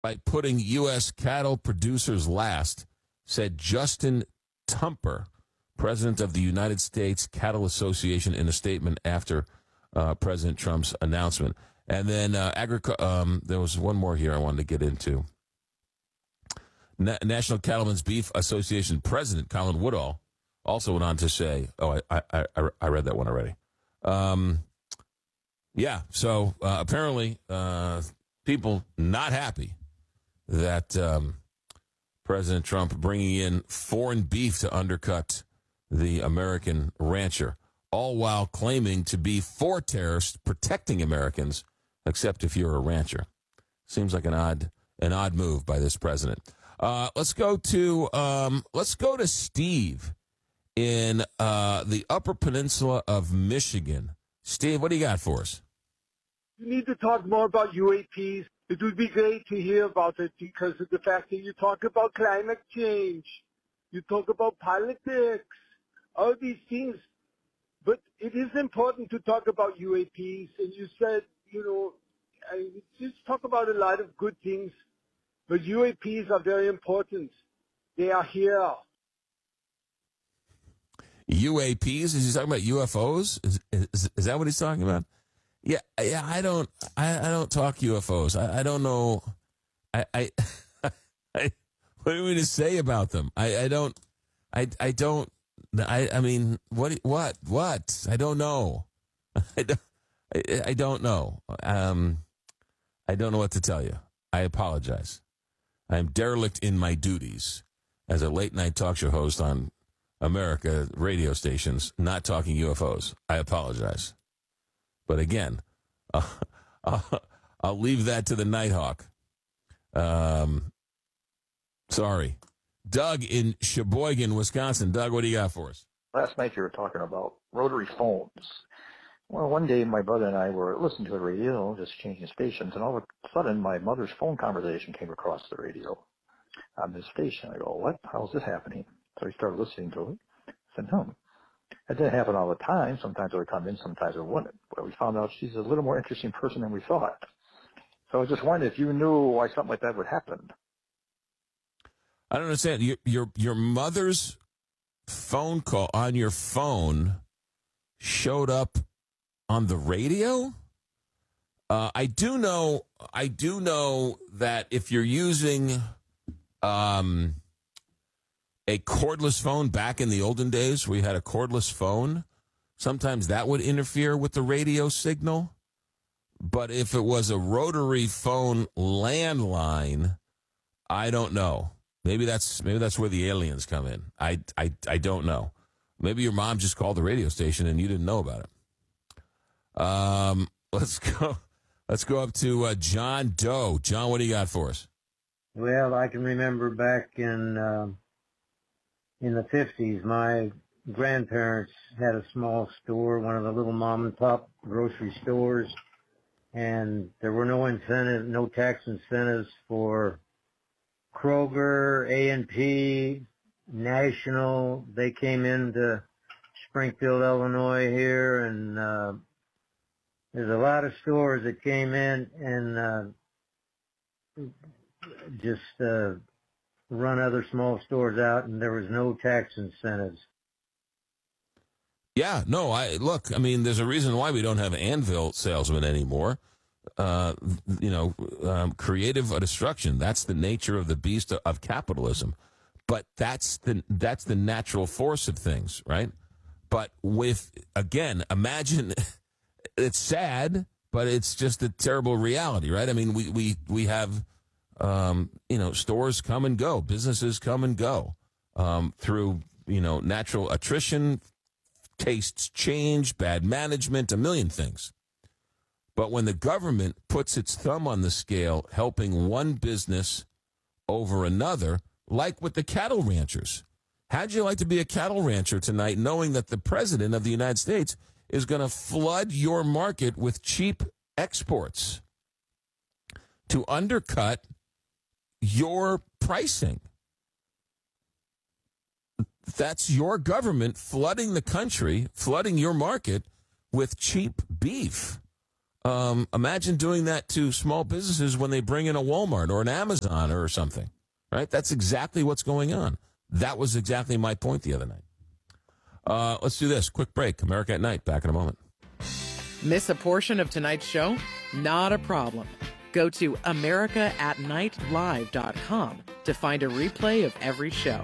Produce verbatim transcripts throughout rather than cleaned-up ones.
by putting U S cattle producers last, said Justin Tumper, president of the United States Cattle Association, in a statement after uh, President Trump's announcement. And then uh, agric- um, there was one more here I wanted to get into. Na- National Cattlemen's Beef Association President Colin Woodall also went on to say, oh, I, I, I, I read that one already. Um, yeah, so uh, apparently uh, people not happy that um, President Trump bringing in foreign beef to undercut the American rancher, all while claiming to be for tariffs protecting Americans, except if you're a rancher. Seems like an odd an odd move by this president. Uh, let's go to um, let's go to Steve in uh, the Upper Peninsula of Michigan. Steve, what do you got for us? You need to talk more about U A Ps. It would be great to hear about it because of the fact that you talk about climate change, you talk about politics, all these things. But it is important to talk about U A Ps. And you said, you know, I just talk about a lot of good things. But U A Ps are very important. They are here. U A Ps? Is he talking about U F Os? Is, is, is that what he's talking about? Yeah, yeah. I don't, I, I don't talk U F Os. I, I don't know. I, I, I, what do you mean to say about them? I, I don't, I, I don't. I, I mean, what, what, what? I don't know. I don't, I, I don't know. Um, I don't know what to tell you. I apologize. I am derelict in my duties as a late night talk show host on America radio stations, not talking U F Os. I apologize. But again, uh, I'll, I'll leave that to the Nighthawk. Um, sorry. Doug in Sheboygan, Wisconsin. Doug, what do you got for us? Last night you were talking about rotary phones. Well, one day my brother and I were listening to the radio, just changing stations, and all of a sudden my mother's phone conversation came across the radio on this station. I go, what? How's this happening? So we started listening to it. I said, no. It didn't happen all the time. Sometimes it would come in, sometimes it wouldn't. But we found out she's a little more interesting person than we thought. So I just wondered if you knew why something like that would happen. I don't understand. Your your your mother's phone call on your phone showed up on the radio? Uh, I do know. I do know that if you're using um, a cordless phone back in the olden days, we had a cordless phone. Sometimes that would interfere with the radio signal. But if it was a rotary phone landline, I don't know. Maybe that's maybe that's where the aliens come in. I, I, I don't know. Maybe your mom just called the radio station and you didn't know about it. Um, let's go. Let's go up to uh, John Doe. John, what do you got for us? Well, I can remember back in uh, in the fifties, my grandparents had a small store, one of the little mom and pop grocery stores, and there were no incentives, no tax incentives for Kroger, A and P, National. They came into Springfield, Illinois here, and uh, there's a lot of stores that came in and uh, just uh, run other small stores out, and there was no tax incentives. Yeah, no, I look, I mean, there's a reason why we don't have Anvil salesmen anymore. Uh, you know, um, creative destruction. That's the nature of the beast of capitalism. But that's the that's the natural force of things, right? But with, again, imagine, it's sad, but it's just a terrible reality, right? I mean, we, we, we have, um, you know, stores come and go, businesses come and go um, through, you know, natural attrition, tastes change, bad management, a million things. But when the government puts its thumb on the scale, helping one business over another, like with the cattle ranchers. How'd you like to be a cattle rancher tonight, knowing that the president of the United States is going to flood your market with cheap exports to undercut your pricing? That's your government flooding the country, flooding your market with cheap beef. Um, imagine doing that to small businesses when they bring in a Walmart or an Amazon or something, right? That's exactly what's going on. That was exactly my point the other night. Uh, let's do this. Quick break. America at Night. Back in a moment. Miss a portion of tonight's show? Not a problem. Go to america at night live dot com to find a replay of every show.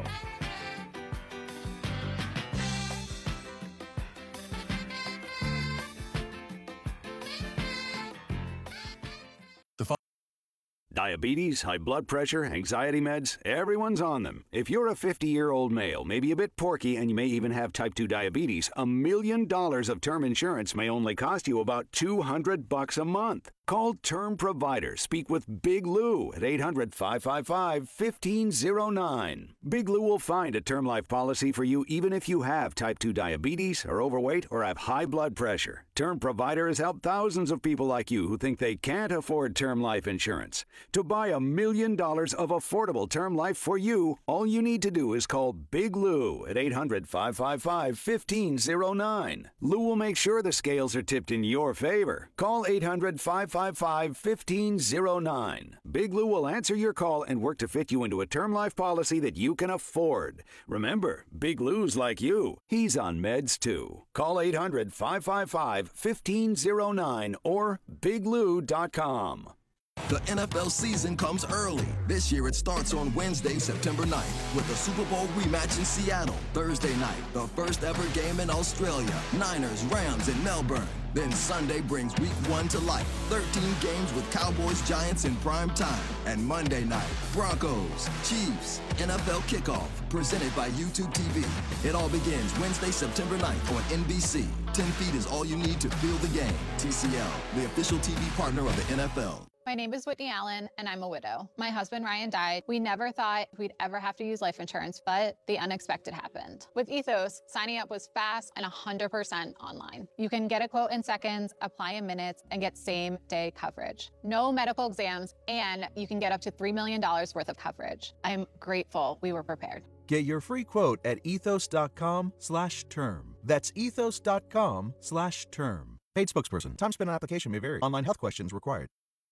Diabetes, high blood pressure, anxiety meds, everyone's on them. If you're a fifty-year-old male, maybe a bit porky, and you may even have type two diabetes, a million dollars of term insurance may only cost you about two hundred bucks a month. Call Term Provider. Speak with Big Lou at eight hundred, five five five, one five zero nine. Big Lou will find a term life policy for you even if you have type two diabetes, are overweight, or have high blood pressure. Term Provider has helped thousands of people like you who think they can't afford term life insurance. To buy a million dollars of affordable term life for you, all you need to do is call Big Lou at eight hundred, five five five, one five zero nine. Lou will make sure the scales are tipped in your favor. Call eight hundred, five five five, one five zero nine. Big Lou will answer your call and work to fit you into a term life policy that you can afford. Remember, Big Lou's like you. He's on meds too. Call eight hundred, five five five, one five zero nine or big lou dot com. The N F L season comes early. This year it starts on Wednesday, September ninth, with the Super Bowl rematch in Seattle. Thursday night, the first ever game in Australia. Niners, Rams in Melbourne. Then Sunday brings week one to life. thirteen games with Cowboys, Giants in prime time. And Monday night, Broncos, Chiefs, N F L kickoff, presented by YouTube T V. It all begins Wednesday, September ninth on N B C. ten feet is all you need to feel the game. T C L, the official T V partner of the N F L. My name is Whitney Allen, and I'm a widow. My husband, Ryan, died. We never thought we'd ever have to use life insurance, but the unexpected happened. With Ethos, signing up was fast and one hundred percent online. You can get a quote in seconds, apply in minutes, and get same-day coverage. No medical exams, and you can get up to three million dollars worth of coverage. I'm grateful we were prepared. Get your free quote at ethos.com slash term. That's ethos.com slash term. Paid spokesperson. Time spent on application may vary. Online health questions required.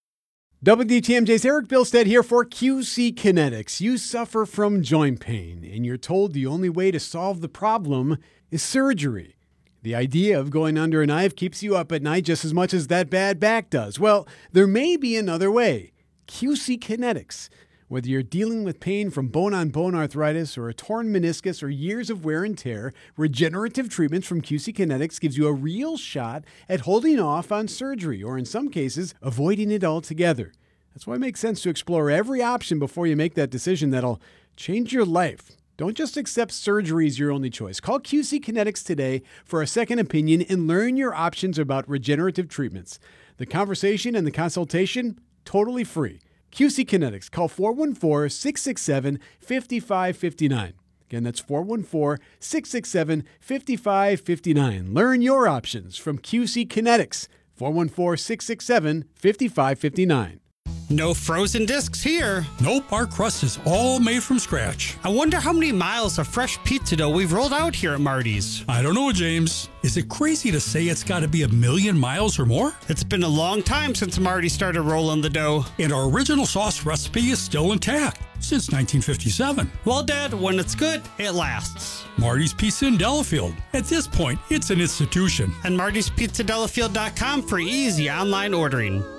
W D T M J's Eric Bilstead here for Q C Kinetics. You suffer from joint pain, and you're told the only way to solve the problem is surgery. The idea of going under a knife keeps you up at night just as much as that bad back does. Well, there may be another way. Q C Kinetics. Whether you're dealing with pain from bone-on-bone arthritis or a torn meniscus or years of wear and tear, regenerative treatments from Q C Kinetics gives you a real shot at holding off on surgery, or in some cases, avoiding it altogether. That's why it makes sense to explore every option before you make that decision that'll change your life. Don't just accept surgery as your only choice. Call Q C Kinetics today for a second opinion and learn your options about regenerative treatments. The conversation and the consultation, totally free. Q C Kinetics. Call four one four, six six seven, five five five nine. Again, that's four one four, six six seven, five five five nine. Learn your options from Q C Kinetics. four one four, six six seven, five five five nine. No frozen discs here. Nope, our crust is all made from scratch. I wonder how many miles of fresh pizza dough we've rolled out here at Marty's. I don't know, James. Is it crazy to say it's got to be a million miles or more? It's been a long time since Marty started rolling the dough. And our original sauce recipe is still intact since nineteen fifty-seven. Well, Dad, when it's good, it lasts. Marty's Pizza in Delafield. At this point, it's an institution. And Marty's Pizza Delafield dot com for easy online ordering.